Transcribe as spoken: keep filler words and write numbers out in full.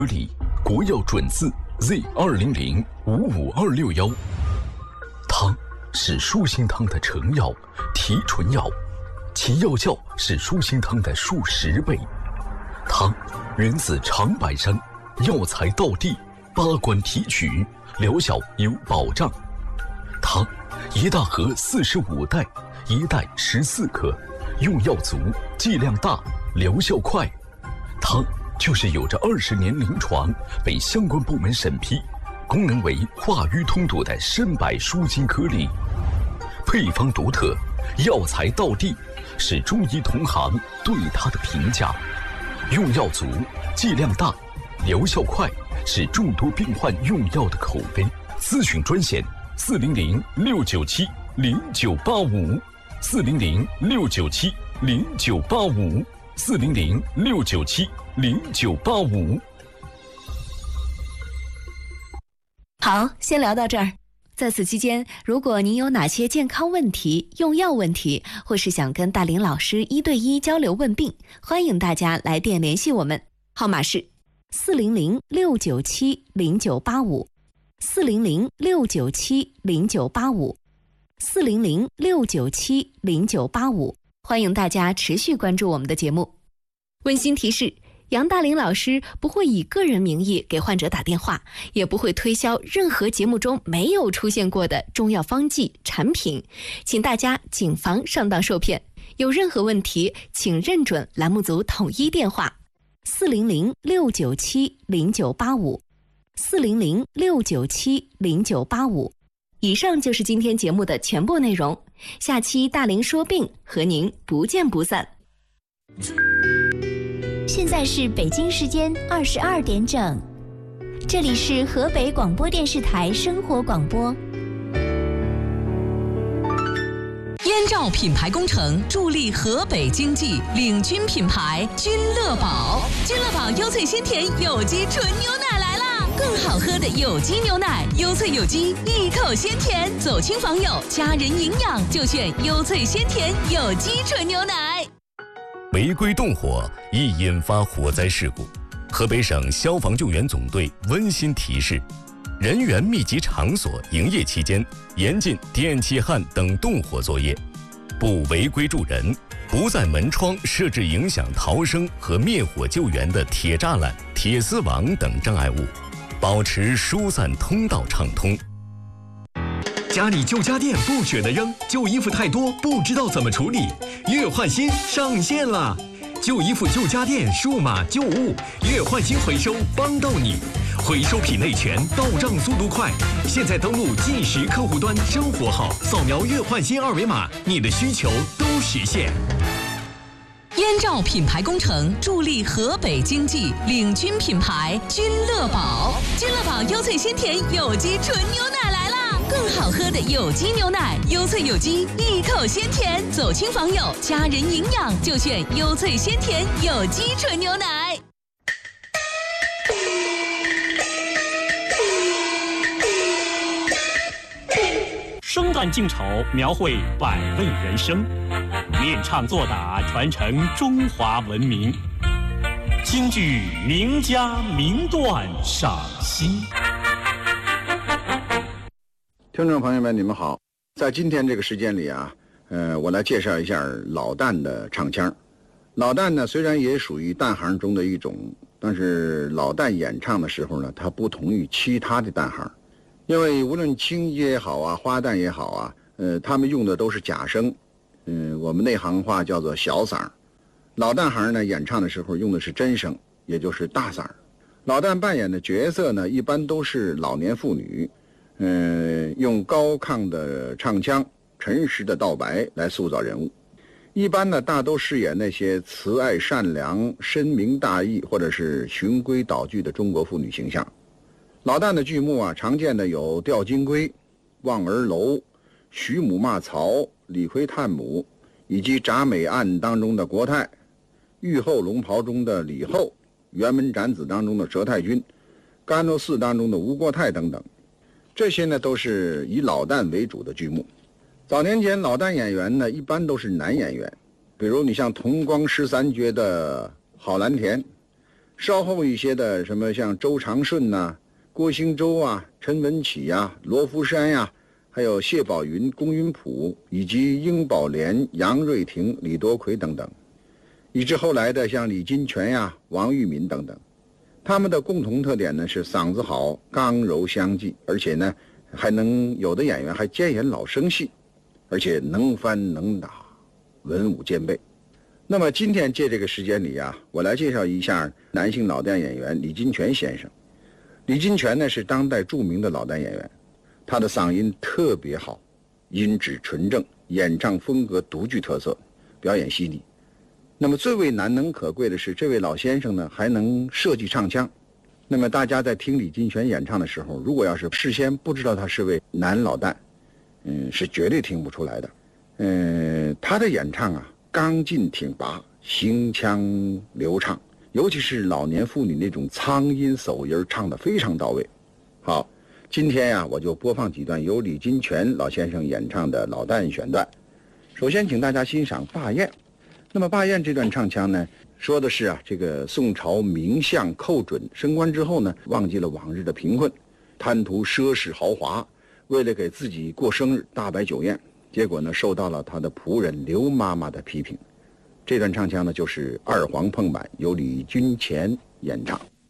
里国药准字 Z 二零零五五二六幺。汤是舒心汤的成药、提纯药，其药效是舒心汤的数十倍。汤源自长白山，药材到地，八关提取，疗效有保障。汤一大盒四十五袋，一袋十四克，用药足，剂量大，疗效快。汤就是有着二十年临床，被相关部门审批，功能为化瘀通堵的参柏舒筋颗粒。配方独特，药材到地，是中医同行对它的评价。用药足，剂量大，疗效快，是众多病患用药的口碑。咨询专线四零零六九七零九八五，四零零六九七零九八五，四零零六九七零九八五。 好，先聊到这儿。在此期间，如果您有哪些健康问题、用药问题，或是想跟大林老师一对一交流问病，欢迎大家来电联系我们，号码是四零零六九七零九八五，四零零六九七零九八五，四零零六九七零九八五。欢迎大家持续关注我们的节目。温馨提示，杨大林老师不会以个人名义给患者打电话，也不会推销任何节目中没有出现过的中药方剂产品，请大家谨防上当受骗。有任何问题，请认准栏目组统一电话四零零六九七零九八五，四零零六九七零九八五。以上就是今天节目的全部内容，下期大林说病和您不见不散。 现在是北京时间二十二点整，这里是河北广播电视台生活广播。 燕赵品牌工程助力河北经济，领军品牌君乐宝。君乐宝优萃鲜甜有机纯牛奶来啦！更好喝的有机牛奶，优萃有机，一口鲜甜。走亲访友，家人营养就选优萃鲜甜有机纯牛奶。 违规动火易引发火灾事故，河北省消防救援总队温馨提示：人员密集场所营业期间，严禁电气焊等动火作业，不违规助人，不在门窗设置影响逃生和灭火救援的铁栅栏、铁丝网等障碍物，保持疏散通道畅通。 家里旧家电不舍得扔，旧衣服太多不知道怎么处理，月换新上线了！旧衣服旧家电数码旧物月换新回收帮到你，回收品类全，到账速度快。现在登录计时客户端生活号，扫描月换新二维码，你的需求都实现。 燕赵品牌工程助力河北经济，领军品牌君乐宝。君乐宝优萃鲜甜有机纯牛奶来啦！更好喝的有机牛奶，优萃有机，一口鲜甜。走亲访友，家人营养就选优萃鲜甜有机纯牛奶。 生旦净丑，描绘百味人生；练唱作打，传承中华文明。京剧名家名段赏析。 听众朋友们，你们好！在今天这个时间里啊，呃，我来介绍一下老旦的唱腔。老旦呢，虽然也属于旦行中的一种，但是老旦演唱的时候呢，它不同于其他的旦行。因为无论青衣也好啊，花旦也好啊，呃，他们用的都是假声，嗯、呃，我们内行话叫做小嗓。老旦行呢，演唱的时候用的是真声，也就是大嗓。老旦扮演的角色呢，一般都是老年妇女，嗯、呃，用高亢的唱腔、沉实的道白来塑造人物。一般呢，大都饰演那些慈爱善良、深明大义或者是循规蹈矩的中国妇女形象。老旦的剧目啊，常见的有《吊金龟》《望儿楼》《徐母骂曹》《李逵探母》，以及《铡美案》当中的国泰，《玉后龙袍》中的李后，《辕门斩子》当中的佘太君，《甘露寺》当中的吴国泰等等。这些呢，都是以老旦为主的剧目。早年间，老旦演员呢，一般都是男演员，比如你像同光十三绝的郝蓝田， 稍后一些的什么像周长顺呐、啊、郭兴洲啊、陈文启呀、啊、罗浮山呀、啊，还有谢宝云、龚云普，以及英宝莲、杨瑞婷、李多奎等等，以至后来的像李金泉呀、啊、王玉敏等等，他们的共同特点呢是嗓子好，刚柔相济，而且呢还能有的演员还兼演老生戏，而且能翻能打，文武兼备。那么今天借这个时间里啊，我来介绍一下男性老旦演员李金泉先生。李金泉呢是当代著名的老旦演员，他的嗓音特别好，音质纯正，演唱风格独具特色，表演犀利。那么最为难能可贵的是，这位老先生呢还能设计唱腔。那么大家在听李金泉演唱的时候，如果要是事先不知道他是位男老旦，嗯，是绝对听不出来的。嗯，他的演唱啊，刚劲挺拔，行腔流畅，尤其是老年妇女那种苍音手音唱得非常到位。好，今天呀、啊，我就播放几段由李金泉老先生演唱的老旦选段。首先请大家欣赏《霸艳》。那么《霸艳》这段唱腔呢，说的是啊，这个宋朝名相寇准升官之后呢，忘记了往日的贫困，贪图奢侈豪华，为了给自己过生日大摆酒宴，结果呢受到了他的仆人刘妈妈的批评。这段唱腔呢就是二黄碰板，由李金泉演唱。